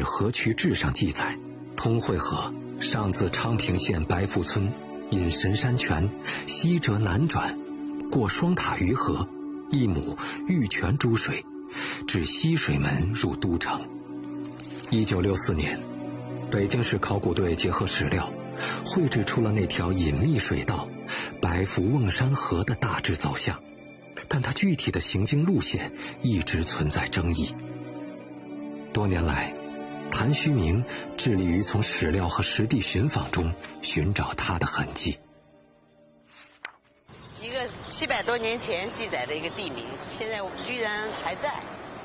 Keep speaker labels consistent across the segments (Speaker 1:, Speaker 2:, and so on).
Speaker 1: 河渠志》上记载，通惠河上自昌平县白富村，引神山泉，西折南转，过双塔鱼河，一亩玉泉诸水，至西水门入都城。1964年，北京市考古队结合史料，绘制出了那条隐秘水道白富瓮山河的大致走向，但它具体的行经路线一直存在争议。多年来，谭虚明致力于从史料和实地寻访中寻找它的痕迹。
Speaker 2: 一个700多年前记载的一个地名，现在居然还在。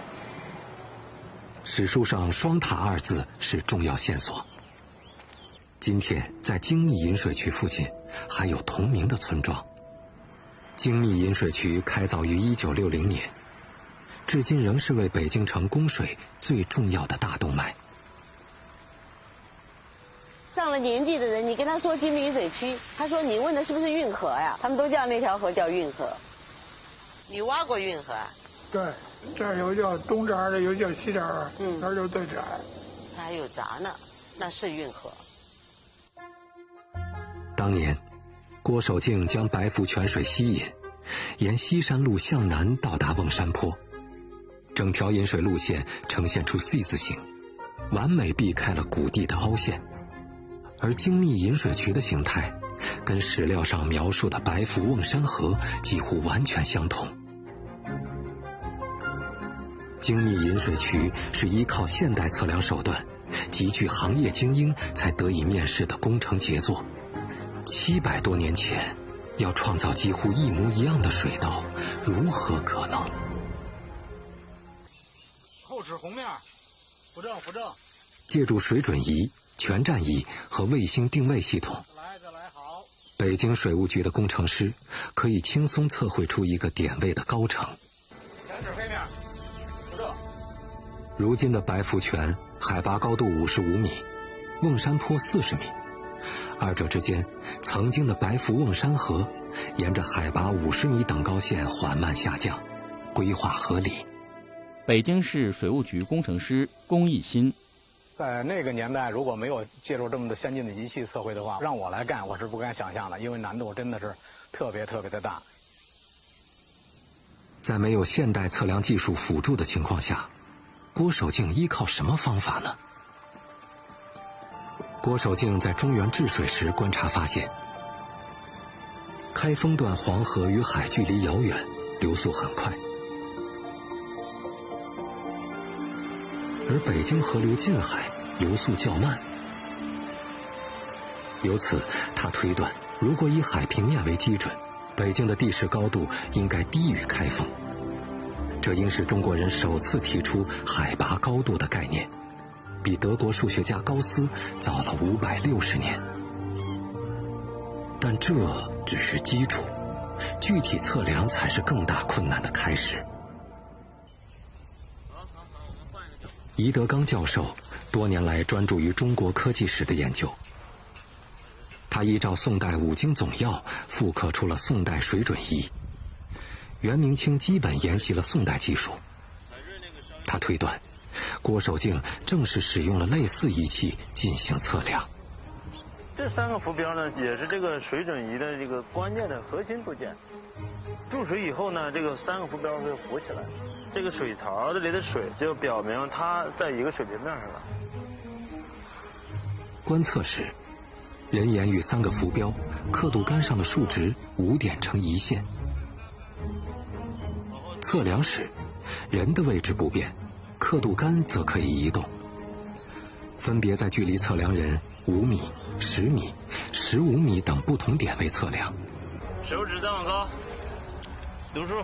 Speaker 1: 史书上“双塔”二字是重要线索。今天在精密引水渠附近还有同名的村庄。精密引水渠开凿于1960年，至今仍是为北京城供水最重要的大动脉。
Speaker 2: 上了年纪的人，你跟他说精密引水区，他说你问的是不是运河呀？他们都叫那条河叫运河。你挖过运河啊？
Speaker 3: 对，这儿有叫东闸的，有叫西闸的，那儿就最窄。
Speaker 2: 它还有闸呢，那是运河。
Speaker 1: 当年，郭守敬将白富泉水吸引，沿西山路向南到达瓮山坡，整条引水路线呈现出 C 字形，完美避开了谷地的凹陷。而精密引水渠的形态跟史料上描述的白富瓮山河几乎完全相同。精密引水渠是依靠现代测量手段，极具行业精英才得以面世的工程杰作。700多年前，要创造几乎一模一样的水道，如何可能？
Speaker 4: 后指红面，扶正。
Speaker 1: 借助水准仪、全站仪和卫星定位系统，
Speaker 4: 再来好。
Speaker 1: 北京水务局的工程师可以轻松测绘出一个点位的高程。
Speaker 4: 前指黑面，扶正。
Speaker 1: 如今的白富泉海拔高度55米，瓮山坡40米，二者之间曾经的白富瓮山河沿着海拔50米等高线缓慢下降，规划合理。
Speaker 5: 北京市水务局工程师龚义新。
Speaker 6: 在那个年代，如果没有借助这么的先进的仪器测绘的话，让我来干，我是不敢想象的，因为难度真的是特别的大。
Speaker 1: 在没有现代测量技术辅助的情况下，郭守敬依靠什么方法呢？郭守敬在中原治水时观察发现，开封段黄河与海距离遥远，流速很快，而北京河流近海流速较慢。由此，他推断，如果以海平面为基准，北京的地势高度应该低于开封。这应是中国人首次提出海拔高度的概念，比德国数学家高斯早了560年。但这只是基础，具体测量才是更大困难的开始。宜德刚教授多年来专注于中国科技史的研究，他依照宋代五经总要复刻出了宋代水准仪，袁明清基本沿袭了宋代技术。他推断，郭守敬正是使用了类似仪器进行测量。
Speaker 7: 这3个浮标呢，也是这个水准仪的这个关键的核心部件。注水以后呢，这个3个浮标会浮起来，这个水槽这里的水就表明它在一个水平面上了。
Speaker 1: 观测时，人眼与3个浮标刻度杆上的数值5点成一线。测量时，人的位置不变，刻度杆则可以移动，分别在距离测量人5米、10米、15米等不同点位测量。
Speaker 7: 手指再往高，读数。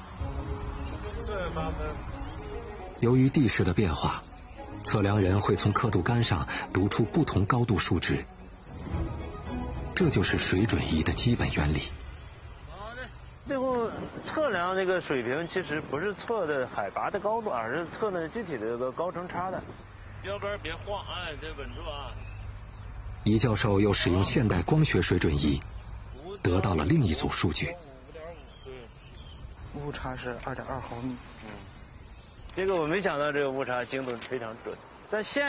Speaker 1: 由于地势的变化，测量人会从刻度杆上读出不同高度数值，这就是水准仪的基本原理。
Speaker 7: 最后测量这个水平，其实不是测的海拔的高度，而是测的具体的这个高程差的。标杆别晃，哎，得稳住啊！
Speaker 1: 宜教授又使用现代光学水准仪，得到了另一组数据。
Speaker 3: 误差是2.2毫米。
Speaker 7: 这个我没想到这个误差精度非常准，但现